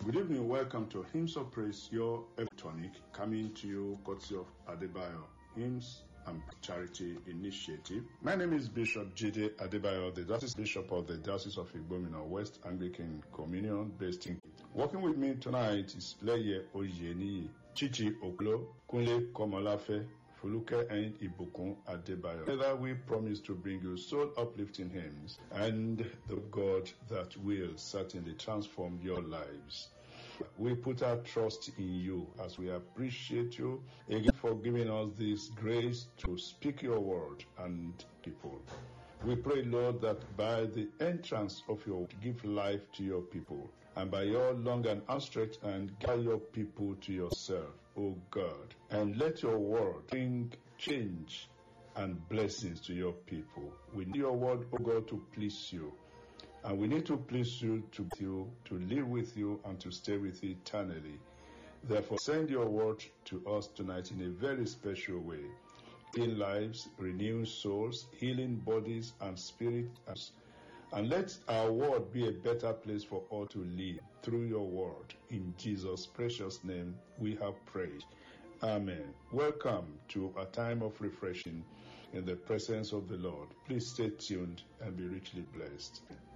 Good evening, welcome to Hymns of Praise, your electronic, coming to you courtesy of Adebayo Hymns and Charity Initiative. My name is Bishop J.D. Adebayo, the Diocese Bishop of the Diocese of Igbomina West Anglican Communion based in. Working with me tonight is Leye Oyeniyi, Chichi Oklo, Kunle Komolafe, Fuluke and Ibukun Adebayo. Together we promise to bring you soul uplifting hymns and the God that will certainly transform your lives. We put our trust in you as we appreciate you again for giving us this grace to speak your word and people. We pray, Lord, that by the entrance of your word, give life to your people, and by your long and outstretched hand, guide your people to yourself, O God, and let your word bring change and blessings to your people. We need your word, O God, to please you. And we need to please you, to live with you, and to stay with you eternally. Therefore, send your word to us tonight in a very special way. In lives, renewing souls, healing bodies and spirits, and let our world be a better place for all to live through your word. In Jesus' precious name, we have prayed. Amen. Welcome to a time of refreshing in the presence of the Lord. Please stay tuned and be richly blessed.